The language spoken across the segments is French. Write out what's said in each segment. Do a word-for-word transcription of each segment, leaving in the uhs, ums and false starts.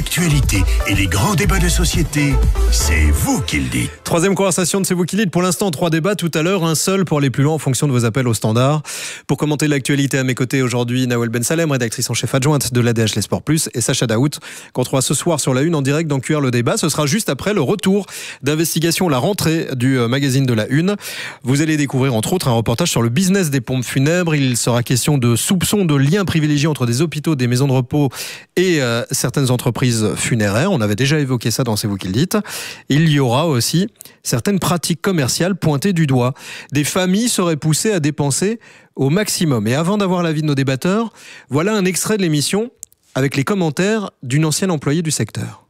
l'actualité et les grands débats de société, c'est vous qui le dites. Troisième conversation de C'est vous qui le dites. Pour l'instant, trois débats. Tout à l'heure, un seul pour aller plus loin en fonction de vos appels au standard. Pour commenter l'actualité à mes côtés aujourd'hui, Nawel Ben Salem, rédactrice en chef adjointe de l'A D H Les Sports Plus, et Sacha Daout, qu'on retrouvera ce soir sur la Une en direct dans Q R le débat. Ce sera juste après le retour d'investigation, la rentrée du magazine de la Une. Vous allez découvrir entre autres un reportage sur le business des pompes funèbres. Il sera question de soupçons de liens privilégiés entre des hôpitaux, des maisons de repos et euh, certaines entreprises funéraires. On avait déjà évoqué ça dans C'est vous qui le dites. Il y aura aussi certaines pratiques commerciales pointées du doigt. Des familles seraient poussées à dépenser au maximum. Et avant d'avoir l'avis de nos débatteurs, voilà un extrait de l'émission avec les commentaires d'une ancienne employée du secteur.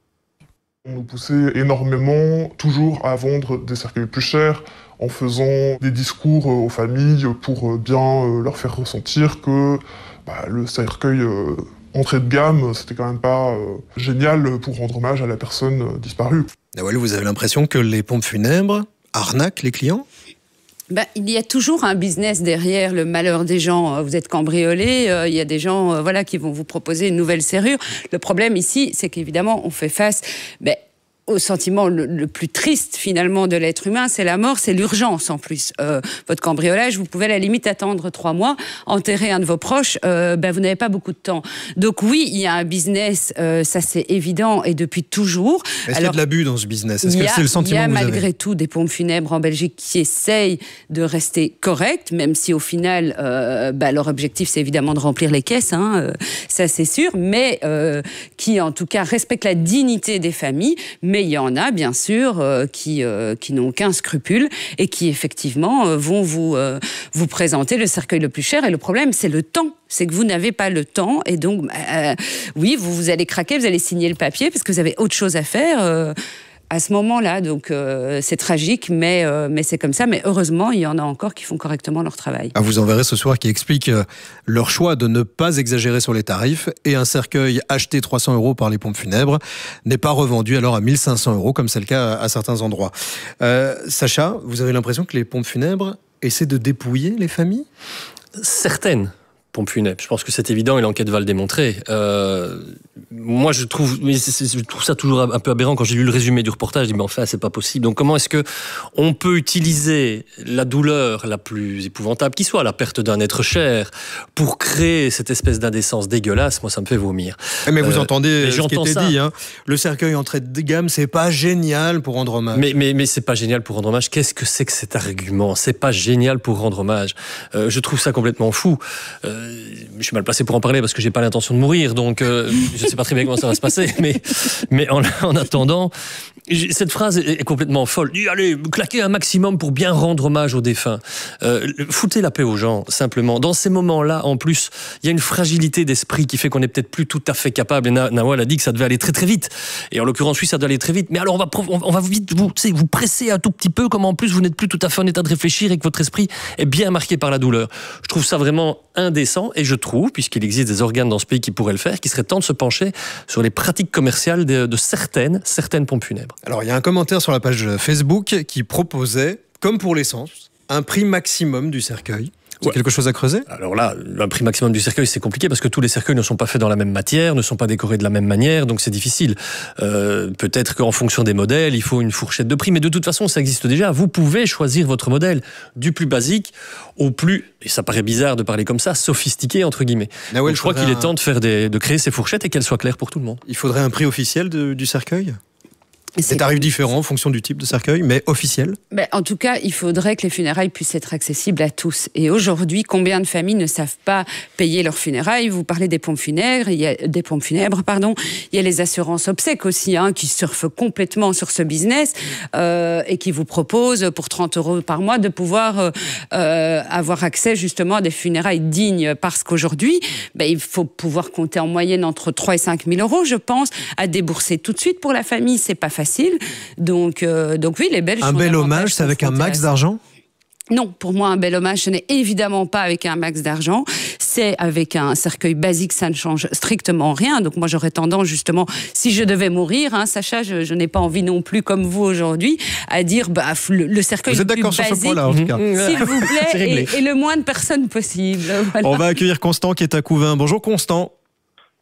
On nous poussait énormément, toujours à vendre des cercueils plus chers, en faisant des discours aux familles pour bien leur faire ressentir que bah, le cercueil euh, entrée de gamme, c'était quand même pas euh, génial pour rendre hommage à la personne euh, disparue. Nawel, vous avez l'impression que les pompes funèbres arnaquent les clients ? Ben, il y a toujours un business derrière le malheur des gens. Vous êtes cambriolés, euh, il y a des gens euh, voilà, qui vont vous proposer une nouvelle serrure. Le problème ici, c'est qu'évidemment, on fait face ben, au sentiment le, le plus triste finalement de l'être humain, c'est la mort, c'est l'urgence en plus. Euh, votre cambriolage, vous pouvez à la limite attendre trois mois, enterrer un de vos proches, euh, ben, vous n'avez pas beaucoup de temps. Donc oui, il y a un business, euh, ça c'est évident et depuis toujours. Est-ce qu'il y a de l'abus dans ce business ? Est-ce que a, c'est le sentiment que vous avez ? Il y a malgré tout des pompes funèbres en Belgique qui essayent de rester correctes, même si au final, euh, bah, leur objectif c'est évidemment de remplir les caisses, hein, euh, ça c'est sûr, mais euh, qui en tout cas respectent la dignité des familles, mais il y en a bien sûr euh, qui, euh, qui n'ont aucun scrupule et qui effectivement euh, vont vous, euh, vous présenter le cercueil le plus cher, et le problème c'est le temps. C'est que vous n'avez pas le temps et donc, euh, oui, vous, vous allez craquer, vous allez signer le papier parce que vous avez autre chose à faire euh, à ce moment-là. Donc, euh, c'est tragique, mais, euh, mais c'est comme ça. Mais heureusement, il y en a encore qui font correctement leur travail. Ah, vous en verrez ce soir qui expliquent euh, leur choix de ne pas exagérer sur les tarifs, et un cercueil acheté trois cents euros par les pompes funèbres n'est pas revendu alors à mille cinq cents euros, comme c'est le cas à, à certains endroits. Euh, Sacha, vous avez l'impression que les pompes funèbres essaient de dépouiller les familles ? Certaines pompes funèbres. Je pense que c'est évident et l'enquête va le démontrer. Euh, moi, je trouve, mais c'est, c'est, je trouve ça toujours un peu aberrant. Quand j'ai lu le résumé du reportage, je dis mais enfin, c'est pas possible. Donc, comment est-ce que on peut utiliser la douleur la plus épouvantable qui soit, la perte d'un être cher, pour créer cette espèce d'indécence dégueulasse ? Moi, ça me fait vomir. Mais vous euh, entendez mais ce qui était ça. dit. Hein. Le cercueil entrée de gamme, c'est pas génial pour rendre hommage. Mais, mais, mais c'est pas génial pour rendre hommage. Qu'est-ce que c'est que cet argument ? C'est pas génial pour rendre hommage. Euh, je trouve ça complètement fou. Euh, je suis mal placé pour en parler parce que j'ai pas l'intention de mourir, donc euh, je sais pas très bien comment ça va se passer, mais, mais en, en attendant, cette phrase est complètement folle. Allez, claquez un maximum pour bien rendre hommage aux défunts. Euh, foutez la paix aux gens, simplement. Dans ces moments-là, en plus, il y a une fragilité d'esprit qui fait qu'on n'est peut-être plus tout à fait capable. Et Nawel a dit que ça devait aller très très vite. Et en l'occurrence, oui, ça devait aller très vite. Mais alors, on va, on va vite vous, vous presser un tout petit peu, comme en plus, vous n'êtes plus tout à fait en état de réfléchir et que votre esprit est bien marqué par la douleur. Je trouve ça vraiment indécent, et je trouve, puisqu'il existe des organes dans ce pays qui pourraient le faire, qu'il serait temps de se pencher sur les pratiques commerciales de, de certaines, certaines pompes funèbres. Alors, il y a un commentaire sur la page Facebook qui proposait, comme pour l'essence, un prix maximum du cercueil. C'est ouais. quelque chose à creuser ? Alors là, le prix maximum du cercueil, c'est compliqué parce que tous les cercueils ne sont pas faits dans la même matière, ne sont pas décorés de la même manière, donc c'est difficile. Euh, peut-être qu'en fonction des modèles, il faut une fourchette de prix, mais de toute façon, ça existe déjà. Vous pouvez choisir votre modèle du plus basique au plus, et ça paraît bizarre de parler comme ça, sophistiqué entre guillemets. Ah ouais, donc, je crois qu'il un... est temps de faire des, de créer ces fourchettes et qu'elles soient claires pour tout le monde. Il faudrait un prix officiel de, du cercueil ? Des tarifs différents en fonction du type de cercueil, mais officiel. Ben, en tout cas, il faudrait que les funérailles puissent être accessibles à tous. Et aujourd'hui, combien de familles ne savent pas payer leurs funérailles ? Vous parlez des pompes funèbres, il y a des pompes funèbres, pardon. Il y a les assurances obsèques aussi, hein, qui surfent complètement sur ce business euh, et qui vous proposent pour trente euros par mois de pouvoir euh, euh, avoir accès justement à des funérailles dignes. Parce qu'aujourd'hui, ben, il faut pouvoir compter en moyenne entre trois et cinq mille euros, je pense, à débourser tout de suite pour la famille. C'est pas facile. Donc, euh, donc oui, les Belges... Un bel hommage, c'est avec un max d'argent ? Non, pour moi, un bel hommage, ce n'est évidemment pas avec un max d'argent. C'est avec un cercueil basique, ça ne change strictement rien. Donc moi, j'aurais tendance, justement, si je devais mourir, hein, Sacha, je, je n'ai pas envie non plus, comme vous aujourd'hui, à dire bah, le, le cercueil vous le plus basique... Vous êtes d'accord sur ce point-là, en tout cas. S'il vous plaît, et, et le moins de personnes possible. Voilà. On va accueillir Constant qui est à Couvain. Bonjour Constant.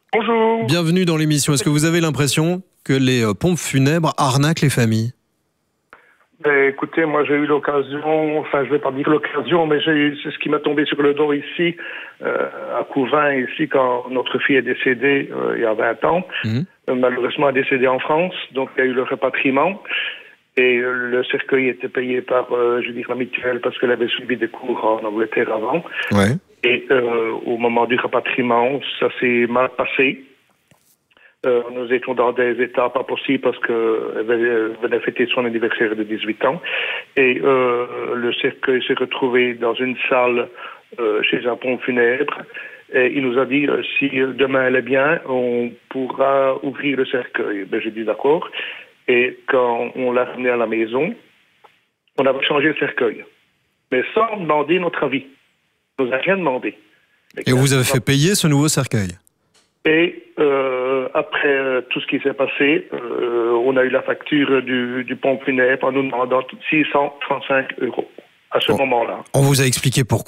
Bonjour. Bienvenue dans l'émission. Est-ce que vous avez l'impression que les pompes funèbres arnaquent les familles ? Ben, écoutez, moi j'ai eu l'occasion, enfin je vais pas dire l'occasion, mais j'ai, c'est ce qui m'a tombé sur le dos ici, euh, à Couvin, ici, quand notre fille est décédée euh, il y a vingt ans. Mmh. Euh, malheureusement, elle est décédée en France, donc il y a eu le rapatriement. Et euh, le cercueil était payé par, euh, je veux dire, la mutuelle, parce qu'elle avait suivi des cours en Angleterre avant. Ouais. Et euh, au moment du rapatriement, ça s'est mal passé. Euh, nous étions dans des états pas possibles parce qu'elle venait fêter son anniversaire de dix-huit ans. Et euh, le cercueil s'est retrouvé dans une salle euh, chez un pompe funèbre. Et il nous a dit, euh, si demain elle est bien, on pourra ouvrir le cercueil. Ben, j'ai dit d'accord. Et quand on l'a ramené à la maison, on avait changé le cercueil. Mais sans demander notre avis. On nous a rien demandé. Et, Et vous avez fait payer ce nouveau cercueil ? Et euh, après euh, tout ce qui s'est passé, euh, on a eu la facture du, du pompe funèbre en nous demandant six cent trente-cinq euros à ce bon. moment-là. On vous a expliqué pourquoi ?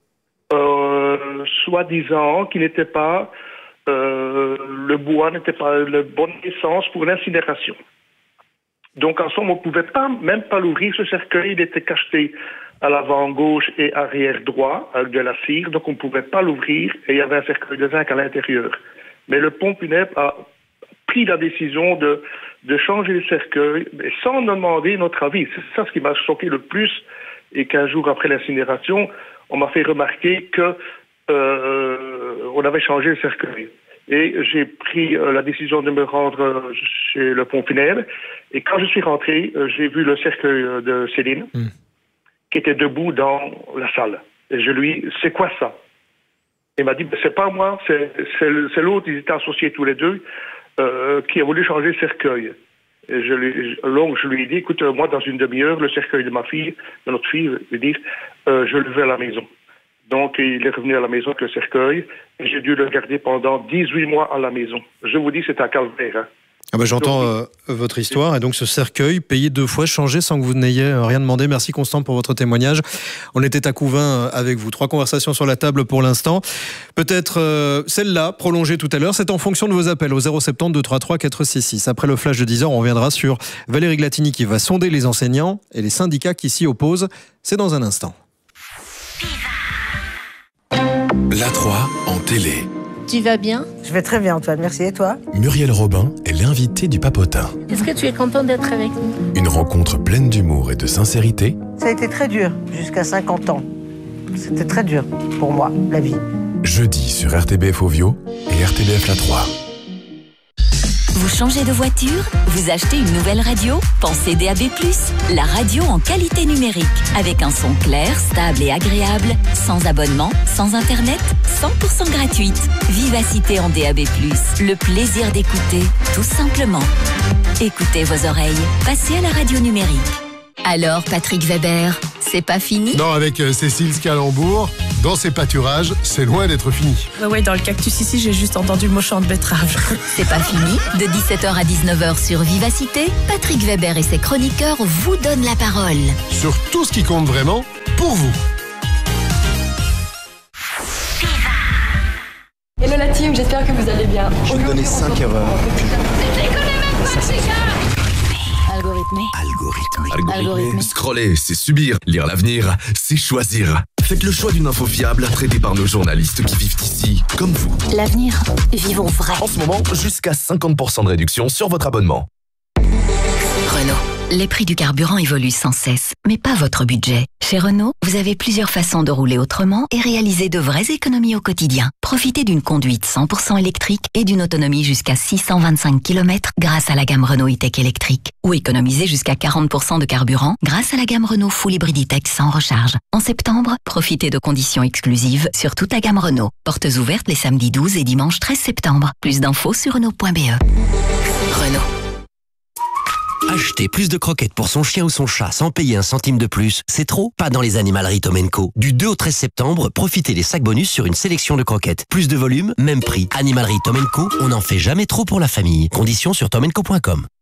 euh, Soi-disant qu'il n'était pas, euh, le bois n'était pas la bonne essence pour l'incinération. Donc en somme, on ne pouvait pas, même pas l'ouvrir, ce cercueil, il était cacheté à l'avant gauche et arrière droit, avec de la cire, donc on ne pouvait pas l'ouvrir, et il y avait un cercueil de zinc à l'intérieur. Mais le pompe funèbre a pris la décision de, de changer le cercueil, mais sans demander notre avis. C'est ça ce qui m'a choqué le plus, et qu'un jour après l'incinération, on m'a fait remarquer que euh, on avait changé le cercueil. Et j'ai pris euh, la décision de me rendre euh, chez le pompe funèbre, et quand je suis rentré, euh, j'ai vu le cercueil de Céline, mmh. qui était debout dans la salle. Et je lui dis, c'est quoi ça? Il m'a dit, ben, c'est pas moi, c'est, c'est, c'est l'autre, ils étaient associés tous les deux, euh, qui a voulu changer le cercueil. Et je lui, donc je lui ai dit, écoute, moi, dans une demi-heure, le cercueil de ma fille, de notre fille, je lui dire, euh, je le veux à la maison. Donc, il est revenu à la maison avec le cercueil, et j'ai dû le garder pendant dix-huit mois à la maison. Je vous dis, c'est un calvaire, hein. Ah bah j'entends euh, votre histoire, et donc ce cercueil payé deux fois, changé sans que vous n'ayez euh, rien demandé. Merci Constant pour votre témoignage. On était à Couvin euh, avec vous. Trois conversations sur la table pour l'instant. Peut-être euh, celle-là, prolongée tout à l'heure, c'est en fonction de vos appels au zéro sept zéro deux trois trois quatre six six. Après le flash de dix heures, on reviendra sur Valérie Glatini qui va sonder les enseignants et les syndicats qui s'y opposent. C'est dans un instant. La trois en télé. Tu vas bien? Je vais très bien, Antoine, merci. Et toi? Muriel Robin est l'invitée du Papotin. Est-ce que tu es content d'être avec nous? Une rencontre pleine d'humour et de sincérité. Ça a été très dur, jusqu'à cinquante ans. C'était très dur pour moi, la vie. Jeudi sur R T B F Ovio et R T B F La trois. Vous changez de voiture? Vous achetez une nouvelle radio? Pensez D A B plus, la radio en qualité numérique. Avec un son clair, stable et agréable, sans abonnement, sans internet, cent pour cent gratuite. Vivacité en D A B plus, le plaisir d'écouter, tout simplement. Écoutez vos oreilles, passez à la radio numérique. Alors, Patrick Weber, c'est pas fini? Non, avec euh, Cécile Scalembourg, dans ses pâturages, c'est loin d'être fini. Ouais, ouais, dans le cactus ici, j'ai juste entendu le mot champ de betterave. C'est pas fini? De dix-sept heures à dix-neuf heures sur Vivacité, Patrick Weber et ses chroniqueurs vous donnent la parole. Sur tout ce qui compte vraiment, pour vous. Hello la team, j'espère que vous allez bien. Je vais donner cinq erreurs. Algorithmé. Algorithmé. Algorithmé. Algorithmé. Scroller, c'est subir. Lire l'avenir, c'est choisir. Faites le choix d'une info fiable, traitée par nos journalistes qui vivent ici, comme vous. L'avenir, vivons vrai. En ce moment, jusqu'à cinquante pour cent de réduction sur votre abonnement. Renault. Les prix du carburant évoluent sans cesse, mais pas votre budget. Chez Renault, vous avez plusieurs façons de rouler autrement et réaliser de vraies économies au quotidien. Profitez d'une conduite cent pour cent électrique et d'une autonomie jusqu'à six cent vingt-cinq kilomètres grâce à la gamme Renault E-Tech électrique. Ou économisez jusqu'à quarante pour cent de carburant grâce à la gamme Renault Full Hybrid E-Tech sans recharge. En septembre, profitez de conditions exclusives sur toute la gamme Renault. Portes ouvertes les samedis douze et dimanche treize septembre. Plus d'infos sur Renault point B E. Renault. Acheter plus de croquettes pour son chien ou son chat sans payer un centime de plus, c'est trop? Pas dans les animaleries Tom and Co. Du deux au treize septembre, profitez des sacs bonus sur une sélection de croquettes. Plus de volume, même prix. Animalerie Tom and Co, on n'en fait jamais trop pour la famille. Conditions sur tom and co point com.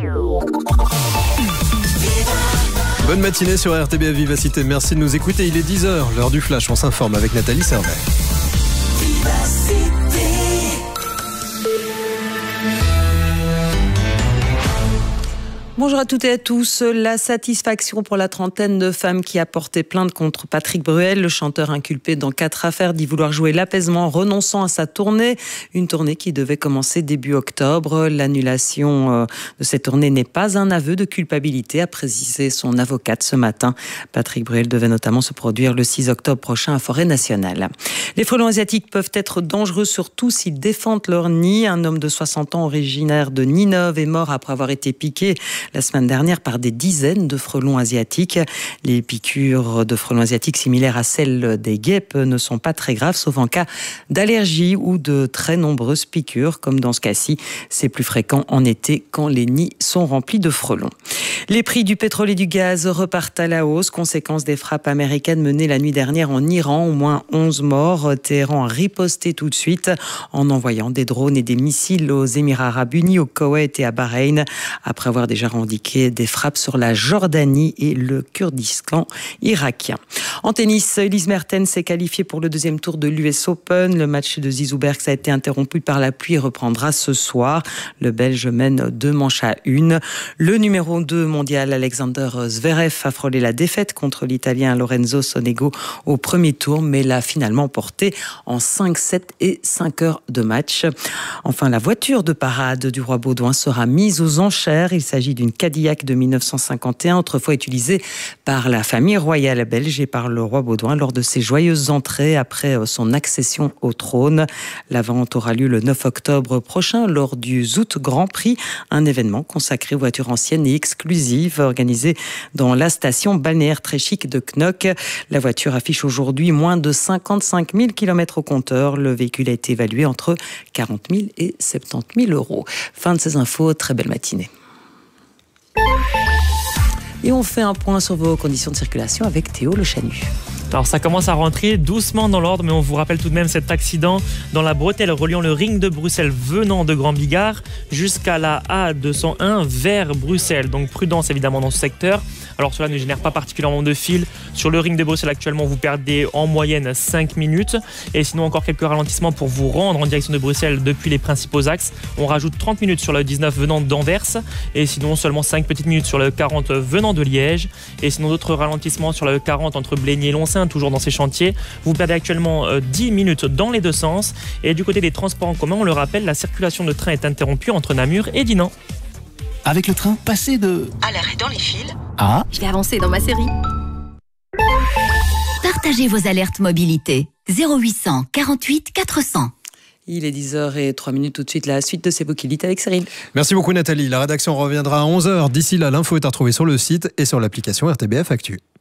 Bonne matinée sur R T B F Vivacité. Merci de nous écouter. Il est dix heures, l'heure du flash. On s'informe avec Nathalie Servet. Bonjour à toutes et à tous. La satisfaction pour la trentaine de femmes qui a porté plainte contre Patrick Bruel, le chanteur inculpé dans quatre affaires d'y vouloir jouer l'apaisement, renonçant à sa tournée. Une tournée qui devait commencer début octobre. L'annulation de cette tournée n'est pas un aveu de culpabilité, a précisé son avocate ce matin. Patrick Bruel devait notamment se produire le six octobre prochain à Forêt Nationale. Les frelons asiatiques peuvent être dangereux, surtout s'ils défendent leur nid. Un homme de soixante ans originaire de Ninove est mort après avoir été piqué la semaine dernière par des dizaines de frelons asiatiques. Les piqûres de frelons asiatiques similaires à celles des guêpes ne sont pas très graves, sauf en cas d'allergie ou de très nombreuses piqûres, comme dans ce cas-ci. C'est plus fréquent en été quand les nids sont remplis de frelons. Les prix du pétrole et du gaz repartent à la hausse, conséquence des frappes américaines menées la nuit dernière en Iran. Au moins onze morts. Téhéran a riposté tout de suite en envoyant des drones et des missiles aux Émirats arabes unis, au Koweït et à Bahreïn, après avoir déjà revendiqué des frappes sur la Jordanie et le Kurdistan irakien. En tennis, Elise Mertens s'est qualifiée pour le deuxième tour de l'U S Open. Le match de Zizou Bergs a été interrompu par la pluie et reprendra ce soir. Le Belge mène deux manches à une. Le numéro deux mondial Alexander Zverev a frôlé la défaite contre l'Italien Lorenzo Sonego au premier tour, mais l'a finalement emporté en cinq sept et cinq heures de match. Enfin, la voiture de parade du roi Baudouin sera mise aux enchères. Il s'agit d'une Cadillac de mille neuf cent cinquante et un, autrefois utilisée par la famille royale belge et par le roi Baudouin lors de ses joyeuses entrées après son accession au trône. La vente aura lieu le neuf octobre prochain lors du Zout Grand Prix, un événement consacré aux voitures anciennes et exclusives organisé dans la station balnéaire très chic de Knock. La voiture affiche aujourd'hui moins de cinquante-cinq mille kilomètres au compteur. Le véhicule a été évalué entre quarante mille et soixante-dix mille euros. Fin de ces infos, très belle matinée. Et on fait un point sur vos conditions de circulation avec Théo Le Chanu. Alors ça commence à rentrer doucement dans l'ordre, mais on vous rappelle tout de même cet accident dans la bretelle reliant le ring de Bruxelles venant de Grand Bigard jusqu'à la A deux cent un vers Bruxelles. Donc prudence évidemment dans ce secteur. Alors cela ne génère pas particulièrement de fil. Sur le ring de Bruxelles actuellement, vous perdez en moyenne cinq minutes. Et sinon encore quelques ralentissements pour vous rendre en direction de Bruxelles depuis les principaux axes. On rajoute trente minutes sur le dix-neuf venant d'Anvers. Et sinon seulement cinq petites minutes sur le quarante venant de Liège. Et sinon d'autres ralentissements sur le quarante entre Blény et Loncin, toujours dans ces chantiers. Vous perdez actuellement dix minutes dans les deux sens. Et du côté des transports en commun, on le rappelle, la circulation de train est interrompue entre Namur et Dinan. Avec le train, passez de... à l'arrêt dans les fils. Ah. Je vais avancer dans ma série. Partagez vos alertes mobilité. zéro huit cent quarante-huit quatre cents. Il est dix heures zéro trois minutes, tout de suite la suite de C'est vous qui dites avec Cyril. Merci beaucoup Nathalie. La rédaction reviendra à onze heures. D'ici là, l'info est à retrouver sur le site et sur l'application R T B F Actu.